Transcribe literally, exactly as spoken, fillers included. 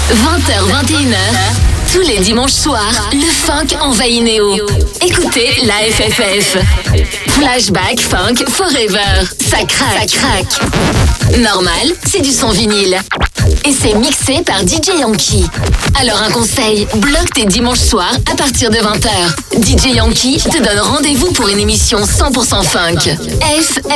vingt heures vingt et une heures, tous les dimanches soirs, le funk envahit Néo. Écoutez la F F F. Flashback Funk Forever. Ça craque, ça craque. Normal, c'est du son vinyle. Et c'est mixé par D J Yankee. Alors un conseil, bloque tes dimanches soirs à partir de vingt heures. D J Yankee te donne rendez-vous pour une émission cent pour cent funk. F